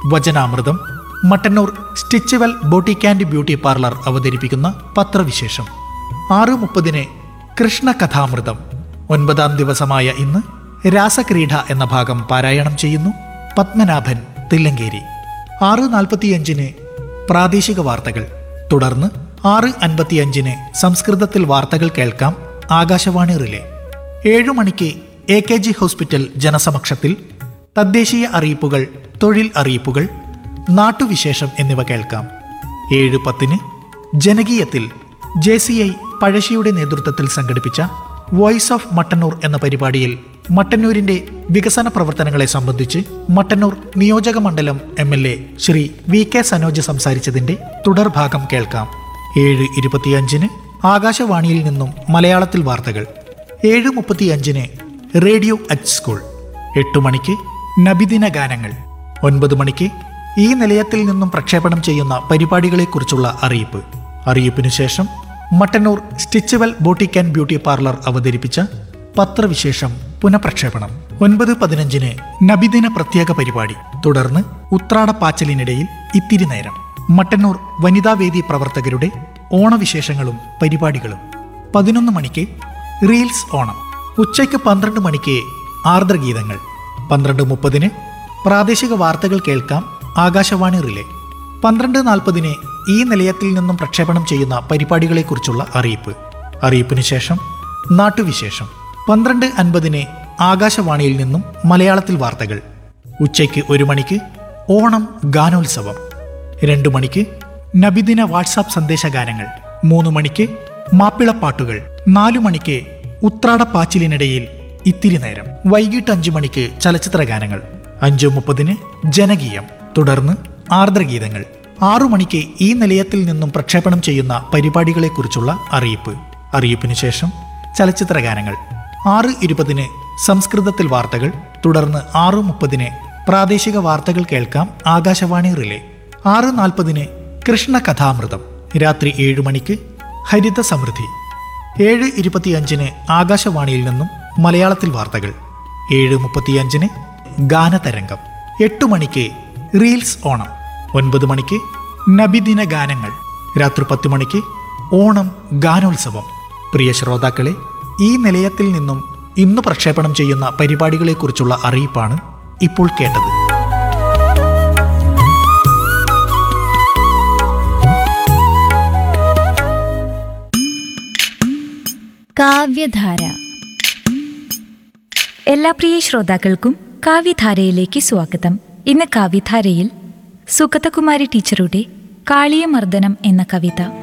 വചനാമൃതം, Mattannur Stitchwell boutique and beauty parlour അവതരിപ്പിക്കുന്ന പത്രവിശേഷം. 6:30 കൃഷ്ണകഥാമൃതം. 9-ാം ദിവസമായ ഇന്ന് രാസക്രീഡ എന്ന ഭാഗം പാരായണം ചെയ്യുന്നു പത്മനാഭൻ തില്ലങ്കേരി. 6:45 പ്രാദേശിക വാർത്തകൾ. തുടർന്ന് 6:55 സംസ്കൃതത്തിൽ വാർത്തകൾ കേൾക്കാം, ആകാശവാണി റിലേ. 7 മണിക്ക് AKG ഹോസ്പിറ്റൽ ജനസമക്ഷത്തിൽ തദ്ദേശീയ അറിയിപ്പുകൾ, തൊഴിൽ അറിയിപ്പുകൾ, നാട്ടുവിശേഷം എന്നിവ കേൾക്കാം. 7:10 ജനകീയത്തിൽ JCI പഴശ്ശിയുടെ നേതൃത്വത്തിൽ സംഘടിപ്പിച്ച വോയിസ് ഓഫ് മട്ടന്നൂർ എന്ന പരിപാടിയിൽ മട്ടന്നൂരിന്റെ വികസന പ്രവർത്തനങ്ങളെ സംബന്ധിച്ച് മട്ടന്നൂർ നിയോജക മണ്ഡലം MLA ശ്രീ VK സനോജ് സംസാരിച്ചതിന്റെ തുടർഭാഗം കേൾക്കാം. 7:25 ആകാശവാണിയിൽ നിന്നും മലയാളത്തിൽ വാർത്തകൾ. 7:35 റേഡിയോ അറ്റ് സ്കൂൾ. 8 മണിക്ക് നബിദിന ഗാനങ്ങൾ. 9 മണിക്ക് ഈ നിലയത്തിൽ നിന്നും പ്രക്ഷേപണം ചെയ്യുന്ന പരിപാടികളെക്കുറിച്ചുള്ള അറിയിപ്പ്. അറിയിപ്പിനു ശേഷം Mattannur Stitchwell boutique and beauty parlour അവതരിപ്പിച്ച പത്രവിശേഷം പുനഃപ്രക്ഷേപണം. 9:15 നബിദിന പ്രത്യേക പരിപാടി. തുടർന്ന് ഉത്രാടപ്പാച്ചലിനിടയിൽ ഇത്തിരി നേരം മട്ടന്നൂർ വനിതാവേദി പ്രവർത്തകരുടെ ഓണവിശേഷങ്ങളും പരിപാടികളും. 11 മണിക്ക് റീൽസ് ഓണം. ഉച്ചയ്ക്ക് 12 മണിക്ക് ആർദ്രഗീതങ്ങൾ. 12:30 പ്രാദേശിക വാർത്തകൾ കേൾക്കാം, ആകാശവാണി റിലേ. 12:40 ഈ നിലയത്തിൽ നിന്നും പ്രക്ഷേപണം ചെയ്യുന്ന പരിപാടികളെക്കുറിച്ചുള്ള അറിയിപ്പ്. അറിയിപ്പിനു ശേഷം നാട്ടുവിശേഷം. 12:50 ആകാശവാണിയിൽ നിന്നും മലയാളത്തിൽ വാർത്തകൾ. ഉച്ചയ്ക്ക് 1 മണിക്ക് ഓണം ഗാനോത്സവം. 2 മണിക്ക് നബിദിന വാട്സാപ്പ് സന്ദേശഗാനങ്ങൾ. 3 മണിക്ക് മാപ്പിളപ്പാട്ടുകൾ. 4 മണിക്ക് ഉത്രാടപ്പാച്ചിലിനിടയിൽ ഇത്തിരി നേരം. വൈകിട്ട് 5 മണിക്ക് ചലച്ചിത്ര ഗാനങ്ങൾ. 5:30 ജനകീയം. തുടർന്ന് ആർദ്രഗീതങ്ങൾ. 6 മണിക്ക് ഈ നിലയത്തിൽ നിന്നും പ്രക്ഷേപണം ചെയ്യുന്ന പരിപാടികളെക്കുറിച്ചുള്ള അറിയിപ്പ്. അറിയിപ്പിനു ശേഷം ചലച്ചിത്ര ഗാനങ്ങൾ. 6:20 സംസ്കൃതത്തിൽ വാർത്തകൾ. തുടർന്ന് 6:30 പ്രാദേശിക വാർത്തകൾ കേൾക്കാം, ആകാശവാണി റിലേ. 6:40 കൃഷ്ണകഥാമൃതം. രാത്രി 7 മണിക്ക് ഹരിത സമൃദ്ധി. 7:25 ആകാശവാണിയിൽ നിന്നും മലയാളത്തിൽ വാർത്തകൾ. 7:35 ഗാനതരംഗം. 8 മണിക്ക് റീൽസ് ഓണം. 9 മണിക്ക് നബിദിന ഗാനങ്ങൾ. രാത്രി 10 മണിക്ക് ഓണം ഗാനോത്സവം. പ്രിയ ശ്രോതാക്കളെ, ഈ നിലയത്തിൽ നിന്നും ഇന്ന് പ്രക്ഷേപണം ചെയ്യുന്ന പരിപാടികളെക്കുറിച്ചുള്ള അറിയിപ്പാണ് ഇപ്പോൾ കേട്ടത്. കാവ്യധാര. എല്ലാ പ്രിയ ശ്രോതാക്കൾക്കും കാവ്യധാരയിലേക്ക് സ്വാഗതം. ഇന്ന് കാവ്യധാരയിൽ സുഗതകുമാരി ടീച്ചറുടെ കാളിയമർദ്ദനം എന്ന കവിത